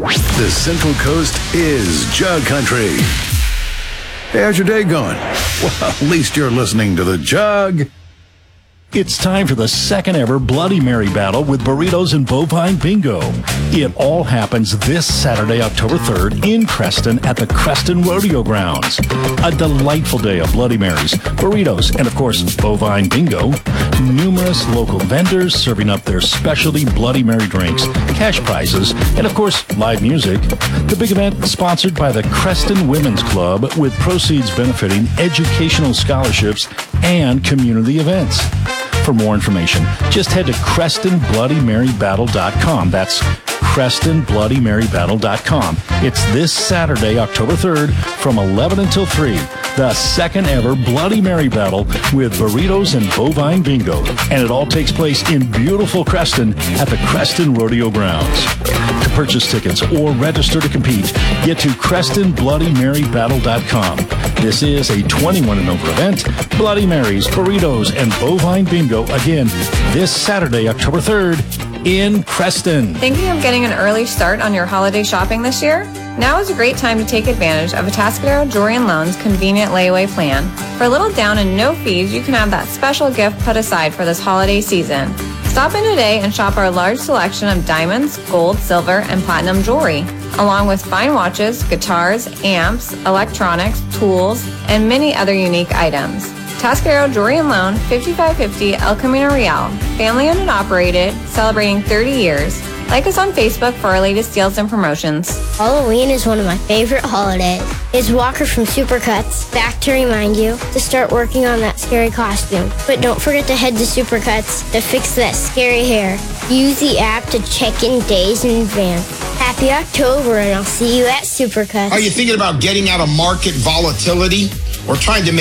The Central Coast is Jug Country. Hey, how's your day going? Well, at least you're listening to the Jug. It's time for the second ever Bloody Mary battle with burritos and bovine bingo. It all happens this Saturday, October 3rd in Creston at the Creston Rodeo Grounds. A delightful day of Bloody Marys, burritos, and of course, bovine bingo. Numerous local vendors serving up their specialty Bloody Mary drinks, cash prizes, and of course, live music. The big event sponsored by the Creston Women's Club with proceeds benefiting educational scholarships and community events. For more information, just head to CrestonBloodyMaryBattle.com. That's CrestonBloodyMaryBattle.com. It's this Saturday, October 3rd, from 11 until 3, the second ever Bloody Mary battle with burritos and bovine bingo. And it all takes place in beautiful Creston at the Creston Rodeo Grounds. To purchase tickets or register to compete, get to CrestonBloodyMaryBattle.com. This is a 21 and over event. Bloody Marys, burritos, and bovine bingo again this Saturday, October 3rd in Creston. Thinking of getting an early start on your holiday shopping this year? Now is a great time to take advantage of Atascadero Jewelry & Loan's convenient layaway plan. For a little down and no fees, you can have that special gift put aside for this holiday season. Stop in today and shop our large selection of diamonds, gold, silver, and platinum jewelry, along with fine watches, guitars, amps, electronics, tools, and many other unique items. Atascadero Jewelry & Loan, 5550 El Camino Real, family owned and operated, celebrating 30 years. Like us on Facebook for our latest deals and promotions. Halloween is one of my favorite holidays. It's Walker from Supercuts back to remind you to start working on that scary costume. But don't forget to head to Supercuts to fix that scary hair. Use the app to check in days in advance. Happy October, and I'll see you at Supercuts. Are you thinking about getting out of market volatility or trying to make